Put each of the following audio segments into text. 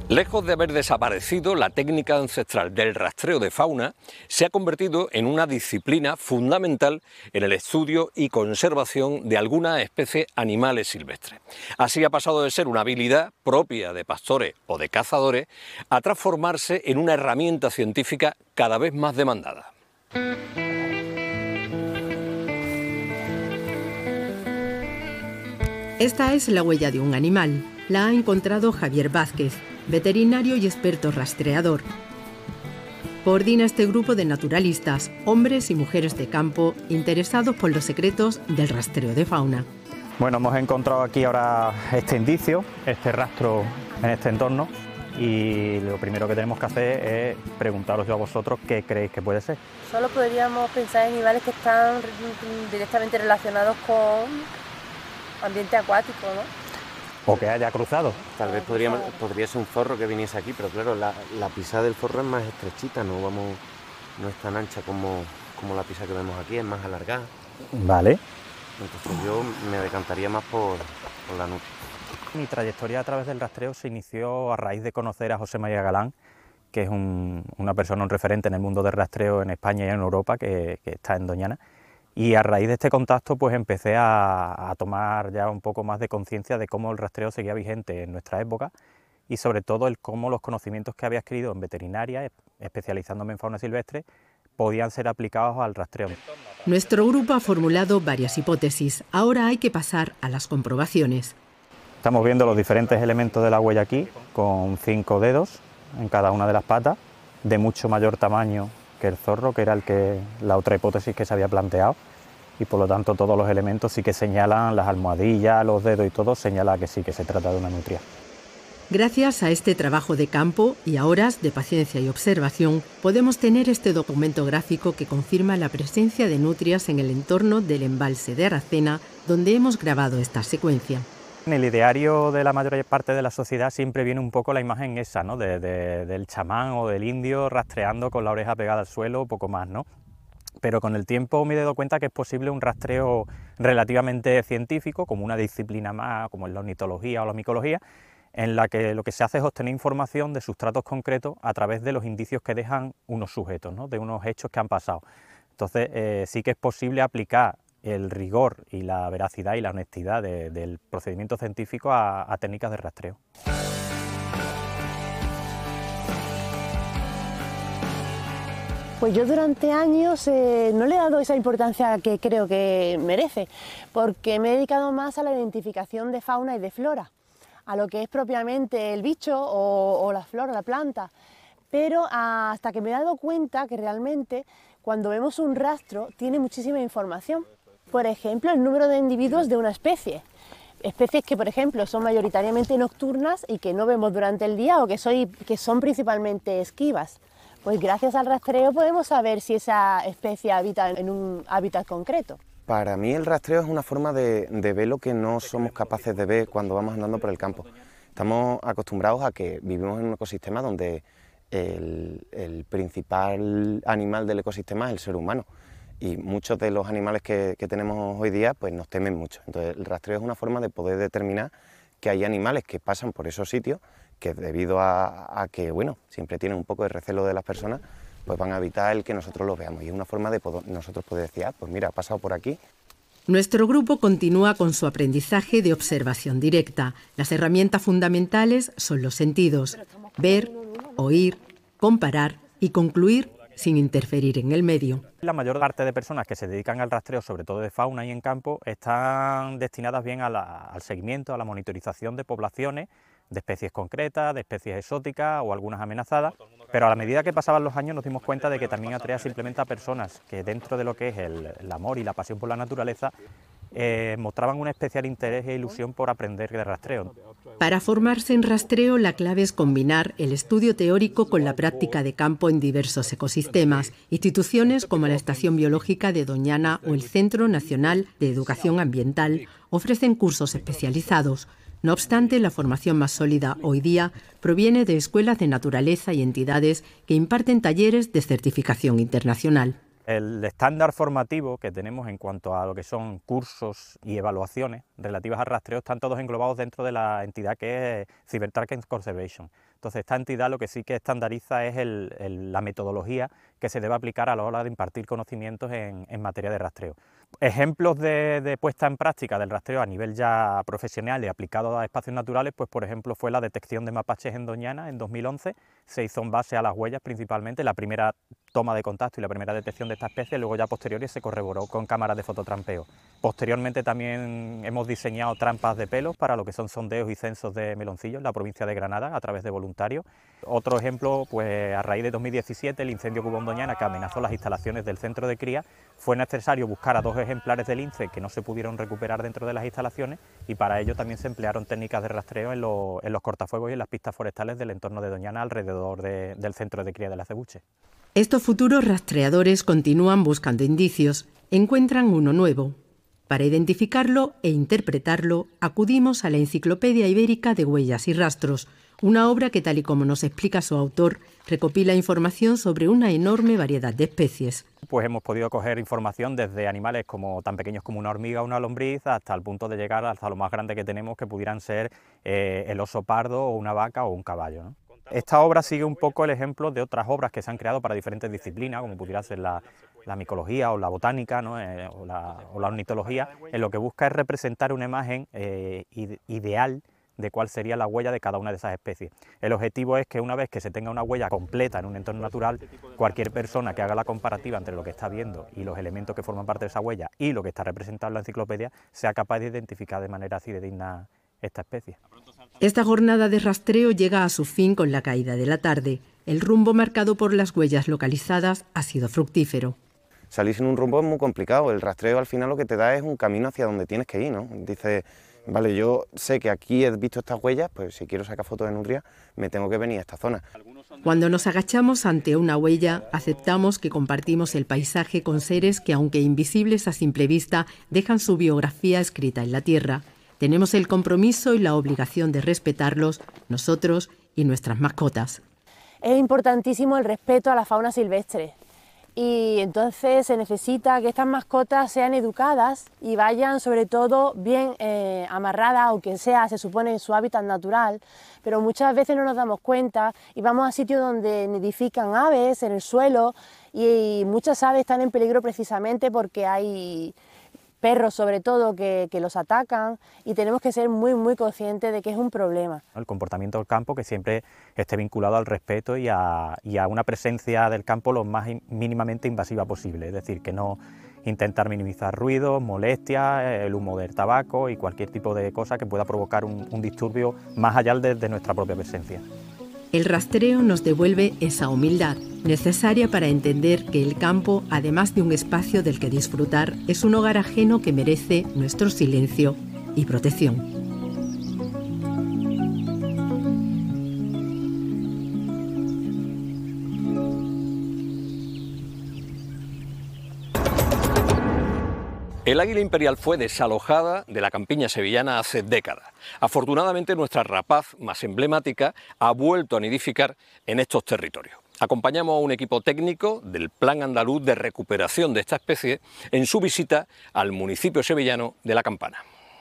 Lejos de haber desaparecido, la técnica ancestral del rastreo de fauna se ha convertido en una disciplina fundamental en el estudio y conservación de algunas especies animales silvestres. Así ha pasado de ser una habilidad propia de pastores o de cazadores a transformarse en una herramienta científica cada vez más demandada. Esta es la huella de un animal. La ha encontrado Javier Vázquez, veterinario y experto rastreador. Coordina este grupo de naturalistas, hombres y mujeres de campo, interesados por los secretos del rastreo de fauna. Bueno, hemos encontrado aquí ahora este indicio, este rastro en este entorno, y lo primero que tenemos que hacer es preguntaros yo a vosotros qué creéis que puede ser. Solo podríamos pensar en animales que están directamente relacionados con ambiente acuático, ¿no? O que haya cruzado. Tal vez podría ser un zorro que viniese aquí, pero claro, la pisada del zorro es más estrechita, no es tan ancha como la pisada que vemos aquí, es más alargada. Vale. Entonces yo me decantaría más por la nutria. Mi trayectoria a través del rastreo se inició a raíz de conocer a José María Galán, que es una persona, un referente en el mundo del rastreo en España y en Europa, que está en Doñana. Y a raíz de este contacto pues empecé a tomar ya un poco más de conciencia de cómo el rastreo seguía vigente en nuestra época y sobre todo cómo los conocimientos que había adquirido en veterinaria, especializándome en fauna silvestre, podían ser aplicados al rastreo. Nuestro grupo ha formulado varias hipótesis. Ahora hay que pasar a las comprobaciones. Estamos viendo los diferentes elementos de la huella aquí, con 5 dedos en cada una de las patas, de mucho mayor tamaño que el zorro, que era la otra hipótesis que se había planteado, y por lo tanto todos los elementos sí que señalan, las almohadillas, los dedos y todo, señala que sí que se trata de una nutria. Gracias a este trabajo de campo y a horas de paciencia y observación, podemos tener este documento gráfico que confirma la presencia de nutrias en el entorno del embalse de Aracena, donde hemos grabado esta secuencia. En el ideario de la mayor parte de la sociedad siempre viene un poco la imagen esa, ¿no? Del chamán o del indio rastreando con la oreja pegada al suelo, poco más, ¿no? Pero con el tiempo me he dado cuenta que es posible un rastreo relativamente científico, como una disciplina más, como es la ornitología o la micología, en la que lo que se hace es obtener información de sustratos concretos a través de los indicios que dejan unos sujetos, ¿no? De unos hechos que han pasado. Entonces sí que es posible aplicar el rigor y la veracidad y la honestidad del procedimiento científico a técnicas de rastreo. Pues yo durante años no le he dado esa importancia que creo que merece, porque me he dedicado más a la identificación de fauna y de flora, a lo que es propiamente el bicho o la flora, la planta, pero hasta que me he dado cuenta que realmente cuando vemos un rastro tiene muchísima información. Por ejemplo, el número de individuos de una especie. Especies que, por ejemplo, son mayoritariamente nocturnas y que no vemos durante el día o que son principalmente esquivas. Pues gracias al rastreo podemos saber si esa especie habita en un hábitat concreto. Para mí el rastreo es una forma de ver lo que no somos capaces de ver cuando vamos andando por el campo. Estamos acostumbrados a que vivimos en un ecosistema donde el principal animal del ecosistema es el ser humano. Y muchos de los animales que tenemos hoy día pues nos temen mucho. Entonces el rastreo es una forma de poder determinar que hay animales que pasan por esos sitios que debido a que bueno, siempre tienen un poco de recelo de las personas, pues van a evitar el que nosotros los veamos. Y es una forma de nosotros poder decir, pues mira, ha pasado por aquí. Nuestro grupo continúa con su aprendizaje de observación directa. Las herramientas fundamentales son los sentidos: ver, oír, comparar y concluir sin interferir en el medio. La mayor parte de personas que se dedican al rastreo, sobre todo de fauna y en campo, están destinadas bien al seguimiento, a la monitorización de poblaciones, de especies concretas, de especies exóticas o algunas amenazadas, pero a la medida que pasaban los años nos dimos cuenta de que también atraía simplemente a personas que dentro de lo que es el amor y la pasión por la naturaleza mostraban un especial interés e ilusión por aprender de rastreo. Para formarse en rastreo, la clave es combinar el estudio teórico con la práctica de campo en diversos ecosistemas. Instituciones como la Estación Biológica de Doñana o el Centro Nacional de Educación Ambiental ofrecen cursos especializados. No obstante, la formación más sólida hoy día proviene de escuelas de naturaleza y entidades que imparten talleres de certificación internacional. El estándar formativo que tenemos en cuanto a lo que son cursos y evaluaciones relativas al rastreo están todos englobados dentro de la entidad que es CyberTrack and Conservation. Entonces, esta entidad lo que sí que estandariza es la metodología que se debe aplicar a la hora de impartir conocimientos en materia de rastreo. Ejemplos de puesta en práctica del rastreo a nivel ya profesional y aplicado a espacios naturales, pues por ejemplo fue la detección de mapaches en Doñana en 2011, se hizo en base a las huellas principalmente, la primera toma de contacto y la primera detección de esta especie, luego ya posteriori se corroboró con cámaras de fototrampeo. Posteriormente también hemos diseñado trampas de pelos para lo que son sondeos y censos de meloncillos en la provincia de Granada a través de voluntarios. Otro ejemplo, pues a raíz de 2017, el incendio que hubo en Doñana que amenazó las instalaciones del centro de cría, fue necesario buscar a 2 ejemplares de lince que no se pudieron recuperar dentro de las instalaciones y para ello también se emplearon técnicas de rastreo en los cortafuegos y en las pistas forestales del entorno de Doñana alrededor del centro de cría del acebuche. Estos futuros rastreadores continúan buscando indicios, encuentran uno nuevo. Para identificarlo e interpretarlo, acudimos a la Enciclopedia Ibérica de Huellas y Rastros, una obra que, tal y como nos explica su autor, recopila información sobre una enorme variedad de especies. Pues hemos podido coger información desde animales como tan pequeños como una hormiga o una lombriz hasta el punto de llegar hasta lo más grande que tenemos, que pudieran ser el oso pardo o una vaca o un caballo, ¿no? Esta obra sigue un poco el ejemplo de otras obras que se han creado para diferentes disciplinas, como pudiera ser la micología o la botánica, ¿no? o la ornitología. En lo que busca es representar una imagen ideal de cuál sería la huella de cada una de esas especies. El objetivo es que una vez que se tenga una huella completa en un entorno natural, cualquier persona que haga la comparativa entre lo que está viendo y los elementos que forman parte de esa huella y lo que está representado en la enciclopedia, sea capaz de identificar de manera fidedigna esta especie. Esta jornada de rastreo llega a su fin con la caída de la tarde. El rumbo marcado por las huellas localizadas ha sido fructífero. Salir sin un rumbo es muy complicado, el rastreo al final lo que te da es un camino hacia donde tienes que ir, ¿no? Dices, vale, yo sé que aquí he visto estas huellas, pues si quiero sacar fotos de nutria, me tengo que venir a esta zona. Cuando nos agachamos ante una huella, aceptamos que compartimos el paisaje con seres que, aunque invisibles a simple vista, dejan su biografía escrita en la tierra. Tenemos el compromiso y la obligación de respetarlos, nosotros y nuestras mascotas. Es importantísimo el respeto a la fauna silvestre y entonces se necesita que estas mascotas sean educadas y vayan sobre todo bien amarradas, aunque sea, se supone, en su hábitat natural, pero muchas veces no nos damos cuenta y vamos a sitios donde nidifican aves en el suelo y muchas aves están en peligro precisamente porque hay perros sobre todo que los atacan y tenemos que ser muy conscientes de que es un problema. El comportamiento del campo que siempre esté vinculado al respeto y a una presencia del campo lo más mínimamente invasiva posible, es decir, que no intentar minimizar ruidos, molestias, el humo del tabaco y cualquier tipo de cosa que pueda provocar un disturbio más allá de nuestra propia presencia. El rastreo nos devuelve esa humildad necesaria para entender que el campo, además de un espacio del que disfrutar, es un hogar ajeno que merece nuestro silencio y protección. El águila imperial fue desalojada de la campiña sevillana hace décadas. Afortunadamente, nuestra rapaz más emblemática ha vuelto a nidificar en estos territorios. Acompañamos a un equipo técnico del Plan Andaluz de Recuperación de esta especie en su visita al municipio sevillano de La Campana.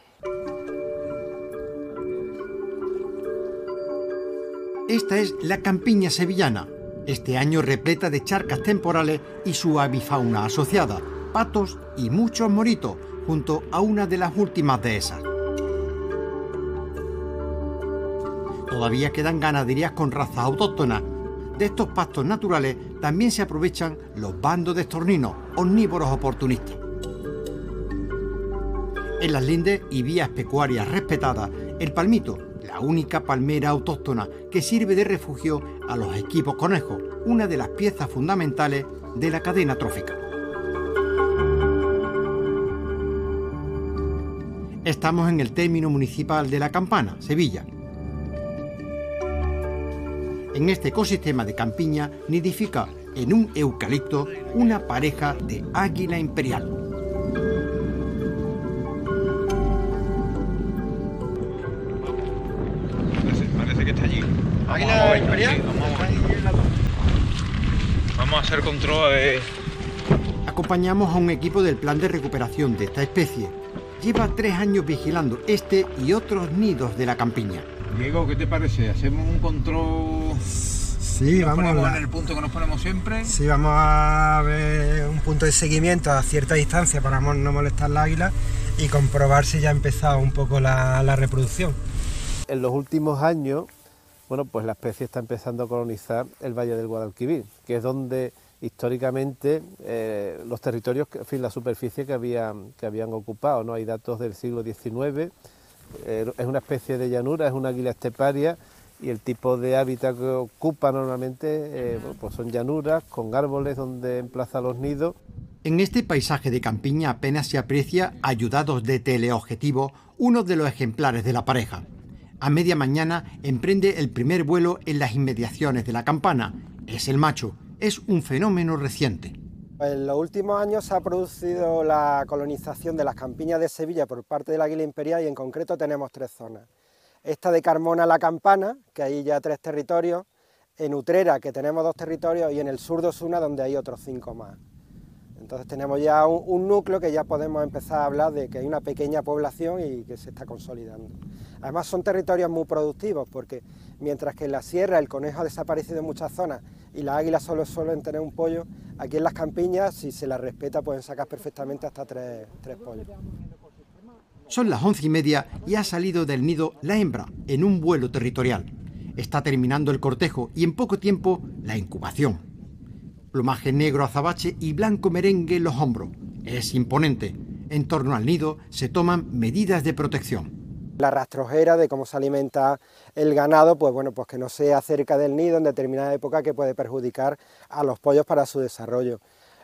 Esta es la campiña sevillana, este año repleta de charcas temporales y su avifauna asociada, patos y muchos moritos, junto a una de las últimas de esas. Todavía quedan ganaderías con razas autóctonas. De estos pastos naturales también se aprovechan los bandos de estorninos, omnívoros oportunistas. En las lindes y vías pecuarias respetadas, el palmito, la única palmera autóctona que sirve de refugio a los equipos conejos, una de las piezas fundamentales de la cadena trófica. Estamos en el término municipal de La Campana, Sevilla. En este ecosistema de campiña nidifica en un eucalipto una pareja de águila imperial. Parece que está allí. ¿Águila imperial? Vamos a hacer control de... Acompañamos a un equipo del plan de recuperación de esta especie. Lleva 3 años vigilando este y otros nidos de la campiña. Diego, ¿qué te parece? ¿Hacemos un control? Sí, ¿Nos vamos ponemos en el punto que nos ponemos siempre? Sí, vamos a ver un punto de seguimiento a cierta distancia para no molestar la águila y comprobar si ya ha empezado un poco la reproducción. En los últimos años, bueno, pues la especie está empezando a colonizar el Valle del Guadalquivir, que es donde históricamente los territorios, en fin, la superficie que habían ocupado, ¿no? Hay datos del siglo XIX, es una especie de llanura, es una águila esteparia, y el tipo de hábitat que ocupa normalmente bueno, pues son llanuras con árboles donde emplaza los nidos. En este paisaje de campiña apenas se aprecia, ayudados de teleobjetivo, uno de los ejemplares de la pareja. A media mañana emprende el primer vuelo en las inmediaciones de la campana. Es el macho, es un fenómeno reciente. En los últimos años se ha producido la colonización de las campiñas de Sevilla por parte del águila imperial y en concreto tenemos 3 zonas. Esta de Carmona la Campana, que hay ya 3 territorios, en Utrera, que tenemos 2 territorios, y en el sur de Osuna, donde hay otros 5 más. Entonces tenemos ya un núcleo que ya podemos empezar a hablar de que hay una pequeña población y que se está consolidando. Además son territorios muy productivos, porque mientras que en la sierra el conejo ha desaparecido en muchas zonas y las águilas solo suelen tener un pollo, aquí en las campiñas, si se las respeta, pueden sacar perfectamente hasta 3 pollos. Son las 11:30 y ha salido del nido la hembra en un vuelo territorial. Está terminando el cortejo y en poco tiempo la incubación. Plumaje negro azabache y blanco merengue en los hombros. Es imponente. En torno al nido se toman medidas de protección. La rastrojera de cómo se alimenta el ganado, pues bueno, pues que no sea cerca del nido en determinada época, que puede perjudicar a los pollos para su desarrollo.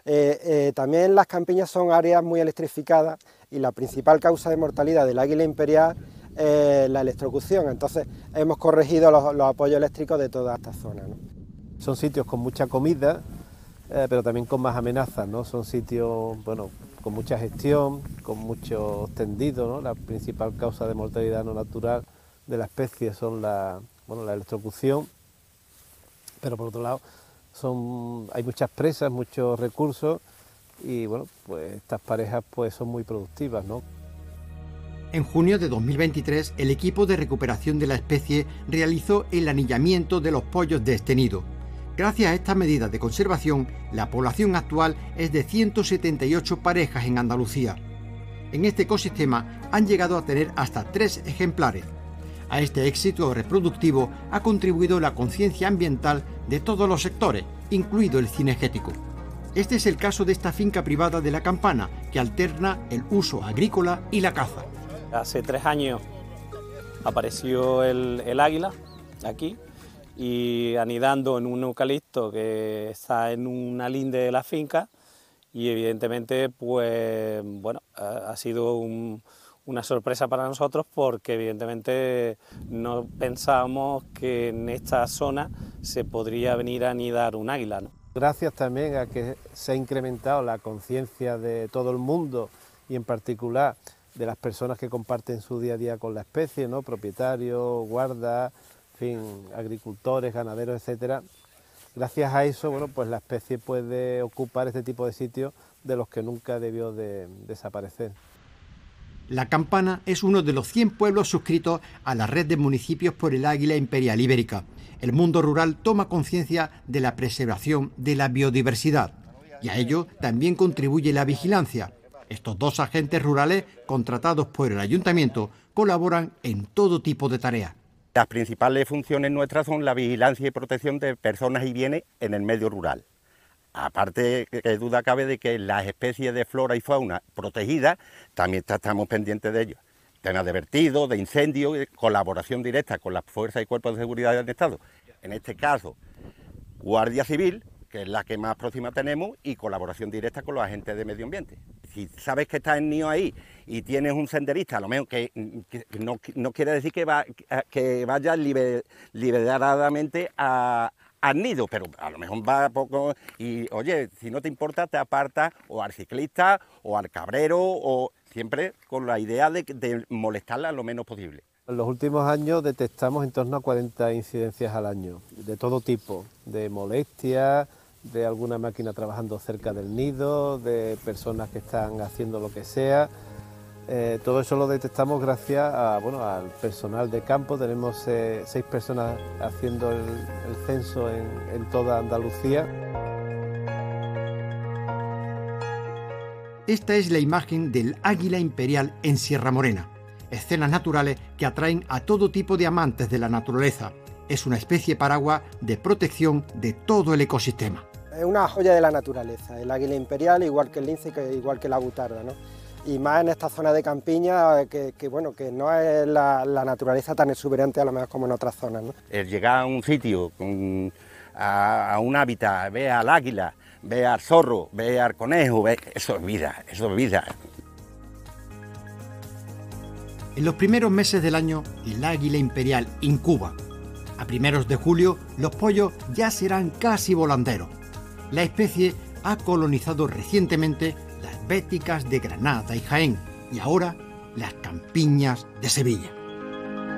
También las campiñas son áreas muy electrificadas y la principal causa de mortalidad del águila imperial es la electrocución. Entonces hemos corregido los apoyos eléctricos de toda esta zona, ¿no? Son sitios con mucha comida, pero también con más amenazas, ¿no? Son sitios, bueno, con mucha gestión, con muchos tendidos, ¿no? La principal causa de mortalidad no natural de la especie son la electrocución, pero por otro lado hay muchas presas, muchos recursos y bueno, pues estas parejas pues son muy productivas, ¿no? En junio de 2023, el equipo de recuperación de la especie realizó el anillamiento de los pollos de este nido. Gracias a estas medidas de conservación, la población actual es de 178 parejas en Andalucía. En este ecosistema han llegado a tener hasta 3 ejemplares. A este éxito reproductivo ha contribuido la conciencia ambiental de todos los sectores, incluido el cinegético. Este es el caso de esta finca privada de La Campana, que alterna el uso agrícola y la caza. Hace 3 años apareció el águila aquí y anidando en un eucalipto que está en una linde de la finca, y evidentemente pues bueno, ha sido una sorpresa para nosotros, porque evidentemente no pensábamos que en esta zona se podría venir a anidar un águila, ¿no? Gracias también a que se ha incrementado la conciencia de todo el mundo y en particular de las personas que comparten su día a día con la especie, ¿no? Propietarios, guardas, en fin, agricultores, ganaderos, etcétera. Gracias a eso, bueno, pues la especie puede ocupar este tipo de sitios de los que nunca debió de desaparecer. La Campana es uno de los 100 pueblos suscritos a la red de municipios por el águila imperial ibérica. El mundo rural toma conciencia de la preservación de la biodiversidad y a ello también contribuye la vigilancia. Estos 2 agentes rurales, contratados por el ayuntamiento, colaboran en todo tipo de tareas. Las principales funciones nuestras son la vigilancia y protección de personas y bienes en el medio rural. Aparte, que duda cabe de que las especies de flora y fauna protegidas también estamos pendientes de ellos. Temas de vertido, de incendio, colaboración directa con las fuerzas y cuerpos de seguridad del Estado. En este caso, Guardia Civil, que es la que más próxima tenemos, y colaboración directa con los agentes de medio ambiente. Si sabes que está el nido ahí y tienes un senderista, a lo mejor que no quiere decir que vaya liberadamente al nido, pero a lo mejor va poco y, oye, si no te importa, te apartas o al ciclista o al cabrero, o siempre con la idea de molestarla lo menos posible. En los últimos años detectamos en torno a 40 incidencias al año, de todo tipo, de molestias, de alguna máquina trabajando cerca del nido, de personas que están haciendo lo que sea. Todo eso lo detectamos gracias a, al personal de campo. Tenemos 6 personas haciendo el censo en toda Andalucía. Esta es la imagen del águila imperial en Sierra Morena. Escenas naturales que atraen a todo tipo de amantes de la naturaleza. Es una especie paraguas de protección de todo el ecosistema. Es una joya de la naturaleza, el águila imperial, igual que el lince, igual que la butarda, ¿no? Y más en esta zona de campiña, que no es la naturaleza tan exuberante a lo mejor como en otras zonas, ¿no? El llegar a un sitio, a un hábitat, ver al águila, ver al zorro, ver al conejo, eso es vida, eso es vida. En los primeros meses del año, el águila imperial incuba. A primeros de julio, los pollos ya serán casi volanderos. La especie ha colonizado recientemente las béticas de Granada y Jaén y ahora las campiñas de Sevilla.